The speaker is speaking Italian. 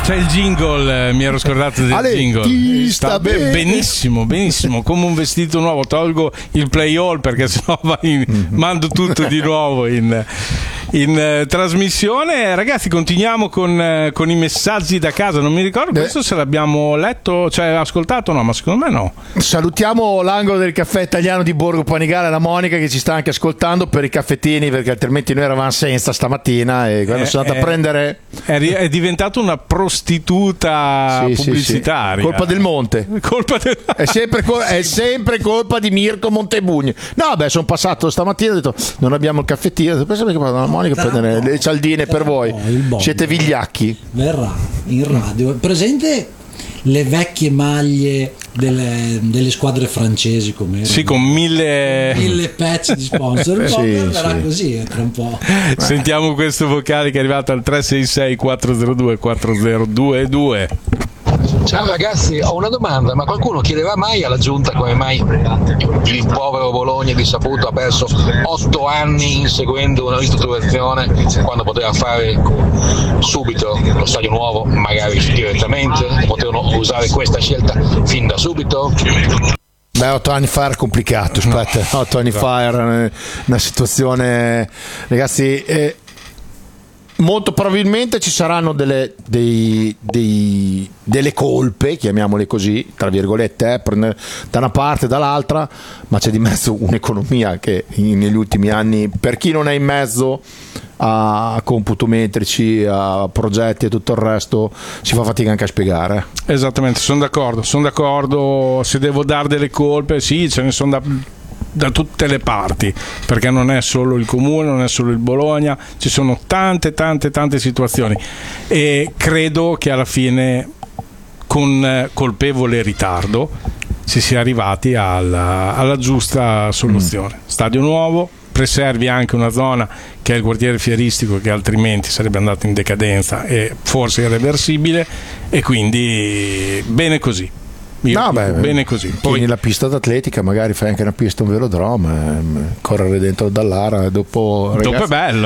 C'è il jingle, mi ero scordato del jingle. Sta benissimo, benissimo, come un vestito nuovo. Tolgo il play all perché sennò mando tutto di nuovo in trasmissione. Ragazzi, continuiamo con i messaggi da casa. Non mi ricordo questo se l'abbiamo letto, cioè ascoltato, no, ma secondo me no. Salutiamo l'angolo del caffè italiano di Borgo Panigale, la Monica, che ci sta anche ascoltando per i caffettini, perché altrimenti noi eravamo senza stamattina e quando sono andato a prendere è diventata una prostituta pubblicitaria. Colpa del Monte. È sempre colpa di Mirko Montebugno. No, beh, sono passato stamattina, ho detto non abbiamo il caffettino, penso che vado alla Monica a prendere le cialdine per voi. Siete vigliacchi. Verrà in radio. Presente le vecchie maglie delle squadre francesi, come sì, con mille patch di sponsor. Verrà così tra un po'. Sentiamo questo vocale che è arrivato al 366 402 4022. Ciao ragazzi, ho una domanda, ma qualcuno chiedeva mai alla giunta come mai il povero Bologna di saputo ha perso 8 anni inseguendo una ristrutturazione quando poteva fare subito lo stadio nuovo, magari direttamente, potevano usare questa scelta fin da subito? Beh, 8 anni fa era complicato, aspetta, 8 anni fa era una situazione, ragazzi, molto probabilmente ci saranno delle colpe, chiamiamole così, tra virgolette, da una parte e dall'altra, ma c'è di mezzo un'economia che negli ultimi anni, per chi non è in mezzo a computometrici, a progetti e tutto il resto, si fa fatica anche a spiegare. Esattamente, sono d'accordo. Se devo dare delle colpe, sì, ce ne sono da tutte le parti, perché non è solo il comune, non è solo il Bologna, ci sono tante situazioni e credo che alla fine con colpevole ritardo si sia arrivati alla giusta soluzione. Stadio nuovo, preservi anche una zona che è il quartiere fieristico, che altrimenti sarebbe andato in decadenza e forse irreversibile, e quindi bene così. Bene così. Poi la pista d'atletica, magari fai anche una pista, un velodrome, correre dentro Dallara, dopo è bello.